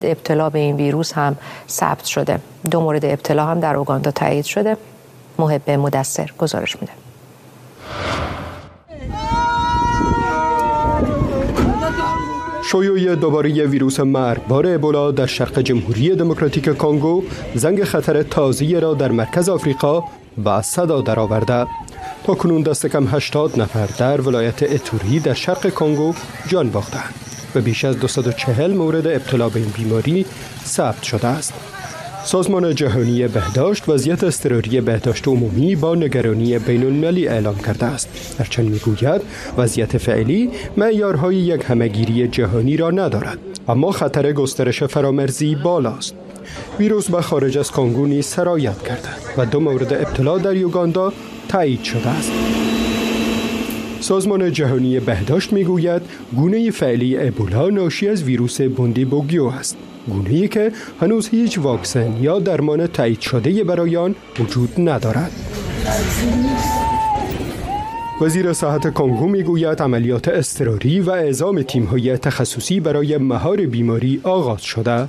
ابتلا به این ویروس هم ثبت شده. 2 مورد ابتلا هم در اوگاندا تایید شده. محب مدثر گزارش میده. شیوع دوباره ویروس مرگبار ابولا در شرق جمهوری دموکراتیک کنگو زنگ خطر تازه‌ای را در مرکز آفریقا و صدا درآورده. تاکنون دست کم 80 نفر در ولایت اتوری در شرق کنگو جان باختند و بیش از 240 مورد ابتلا به این بیماری ثبت شده است. سازمان جهانی بهداشت وضعیت اضطراری بهداشت عمومی با نگرانی بین‌المللی اعلام کرده است. هرچند میگوید وضعیت فعلی معیارهای یک همه‌گیری جهانی را ندارد، اما خطر گسترش فرامرزی بالاست. ویروس به خارج از کنگو نیز سرایت کرده و 2 مورد ابتلا در یوگاندا تایید شده است. سازمان جهانی بهداشت میگوید گونه فعلی ابولا ناشی از ویروس بوندیبوگیو است، گونه‌ای که هنوز هیچ واکسن یا درمان تایید شده برای آن وجود ندارد. وزیر صحت کنگو میگوید عملیات اضطراری و اعزام تیم‌های تخصصی برای مهار بیماری آغاز شده.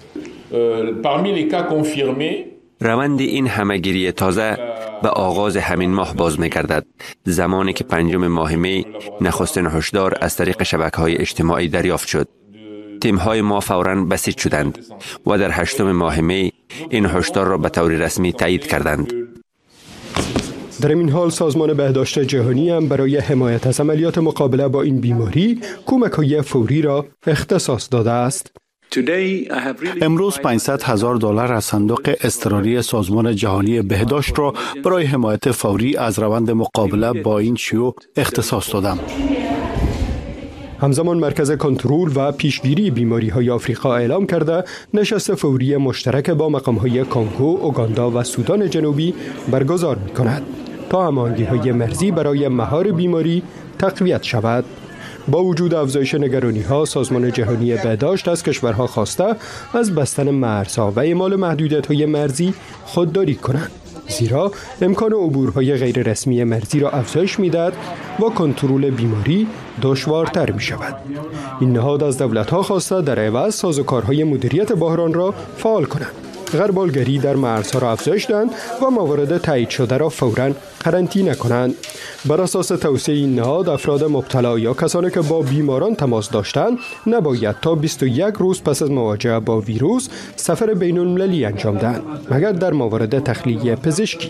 روند این همه‌گیری تازه به آغاز همین ماه باز می‌گردد، زمانی که 5 ماه می نخستین هشدار از طریق شبکه‌های اجتماعی دریافت شد. تیم‌های ما فوراً بسیج شدند و در 8 ماه می این هشدار را به طور رسمی تایید کردند. در این حال سازمان بهداشت جهانی هم برای حمایت از عملیات مقابله با این بیماری کمک‌های فوری را اختصاص داده است. امروز $500,000 از صندوق اضطراری سازمان جهانی بهداشت را برای حمایت فوری از روند مقابله با این شیوع اختصاص دادم. همزمان مرکز کنترل و پیشگیری بیماری‌های آفریقا اعلام کرده نشست فوری مشترک با مقام‌های کنگو، اوگاندا و سودان جنوبی برگزار می‌کند تا هماهنگی‌های مرزی برای مهار بیماری تقویت شود. با وجود افزایش نگرانی‌ها، سازمان جهانی بهداشت از کشورها خواسته از بستن مرزها و اعمال محدودیت‌های مرزی خودداری کنند، زیرا امکان عبورهای غیر رسمی مرزی را افزایش می‌دهد و کنترل بیماری دشوارتر می‌شود. این نهاد از دولت‌ها خواسته در عوض سازوکارهای مدیریت بحران را فعال کنند، غربالگری در مرزها را افزایش دهند و موارد تایید شده را فوراً قرنطینه کنند. بر اساس توصیه این نهاد، افراد مبتلا یا کسانی که با بیماران تماس داشتند نباید تا 21 روز پس از مواجهه با ویروس سفر بین‌المللی انجام دهند، مگر در موارد تخلیه پزشکی.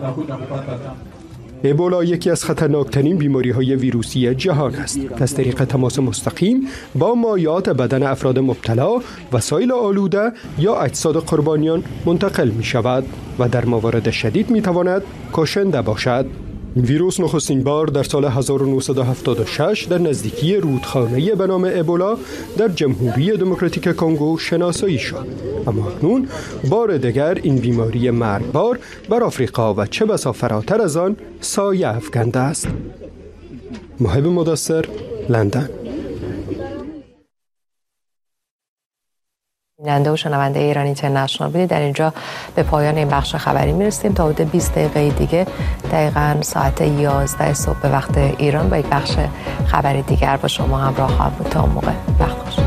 ابولا یکی از خطرناکترین بیماری‌های ویروسی جهان است که از طریق تماس مستقیم با مایعات بدن افراد مبتلا، وسایل آلوده یا اجساد قربانیان منتقل می‌شود و در موارد شدید می‌تواند کشنده باشد. این ویروس نخستین بار در سال 1976 در نزدیکی رودخانه به نام ابولا در جمهوری دموکراتیک کنگو شناسایی شد، اما اکنون بار دیگر این بیماری مرگبار بر آفریقا و چه بسا فراتر از آن سایه افکنده است. محب مدثر، لندن. بیننده و شنونده ایران اینترنشنال بودید. در اینجا به پایان این بخش خبری میرسیم. تا حدود 20 دقیقه دیگه دقیقاً ساعت 11 صبح به وقت ایران با یک بخش خبری دیگر با شما همراه خواهم بود. تا اون موقع وقت خوش.